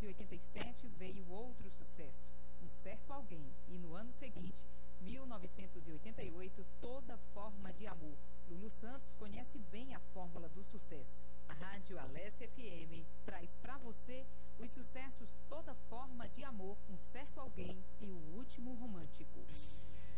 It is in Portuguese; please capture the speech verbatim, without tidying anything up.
e oitenta e sete veio outro sucesso, Um Certo Alguém, e no ano seguinte, mil novecentos e oitenta e oito, Toda Forma de Amor. Lulu Santos conhece bem a fórmula do sucesso. A Rádio Alessia F M traz para você os sucessos Toda Forma de Amor, Um Certo Alguém e O Último Romântico.